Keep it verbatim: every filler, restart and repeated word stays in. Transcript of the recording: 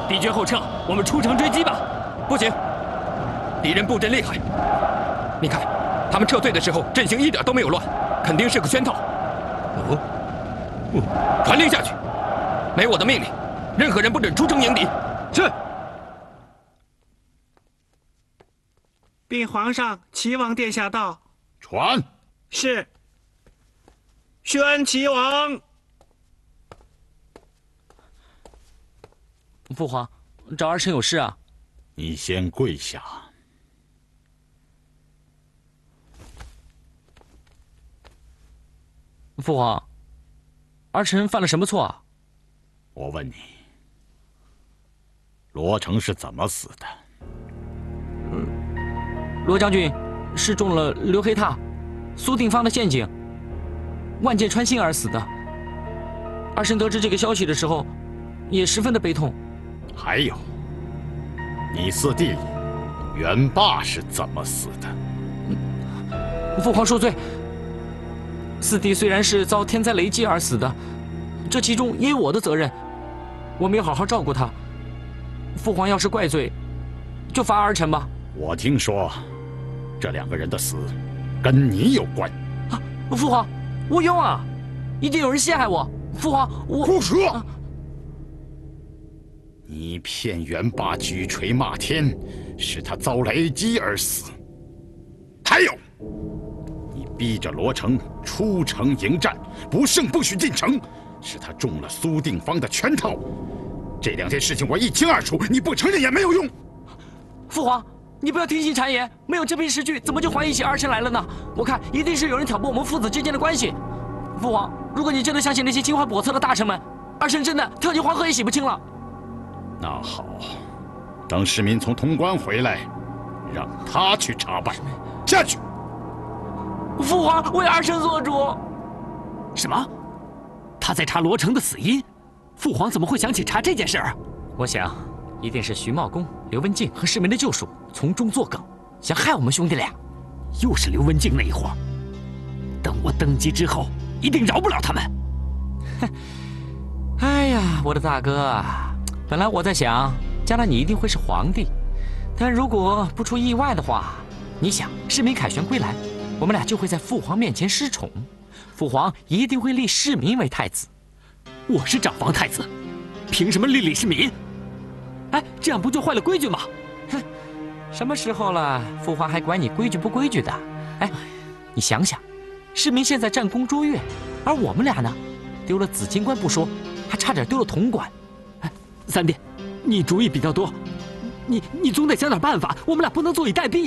敌军后撤，我们出城追击吧。 不行，敌人布阵厉害。你看，他们撤退的时候阵型一点都没有乱，肯定是个圈套。哦，哦，传令下去，没我的命令，任何人不准出城迎敌。 是。 禀皇上，齐王殿下到。 传。 是。宣齐王。 父皇，找儿臣有事啊。 你先跪下。 父皇，儿臣犯了什么错啊？ 我问你，罗成是怎么死的？ 嗯，罗将军是中了刘黑闼、苏定方的陷阱，万箭穿心而死的。儿臣得知这个消息的时候，也十分的悲痛。 还有，你四弟元霸是怎么死的？ 父皇恕罪。四弟虽然是遭天灾雷击而死的，这其中也有我的责任，我没有好好照顾他。父皇要是怪罪，就罚儿臣吧。 我听说，这两个人的死跟你有关。 啊，父皇，我冤枉啊！一定有人陷害我。父皇，我胡说！啊，你骗元霸举锤骂天，使他遭雷击而死。还有，你逼着罗成出城迎战，不胜不许进城，使他中了苏定方的圈套。这两件事情我一清二楚，你不承认也没有用。 父皇，你不要听信谗言，没有这批实据，怎么就怀疑起儿臣来了呢？我看一定是有人挑拨我们父子之间的关系。父皇，如果你真的相信那些青怀叵测的大臣们，儿臣真的跳进黄河也洗不清了。 那好，等市民从潼关回来，让他去查办。下去。 父皇，为儿臣做主。 什么？他在查罗成的死因？父皇怎么会想起查这件事儿？ 我想，一定是徐茂公、刘文静和市民的救赎从中作梗，想害我们兄弟俩。 又是刘文静那一伙。等我登基之后，一定饶不了他们。 哼！哎呀，我的大哥，本来我在想，将来你一定会是皇帝，但如果不出意外的话，你想，世民凯旋归来，我们俩就会在父皇面前失宠，父皇一定会立世民为太子。 我是长房太子，凭什么立李世民？ 哎，这样不就坏了规矩吗？哼，什么时候了，父皇还管你规矩不规矩的？哎，你想想，世民现在战功卓越，而我们俩呢，丢了紫金冠不说，还差点丢了潼关。 哎，三弟，你主意比较多，你你总得想点办法，我们俩不能坐以待毙。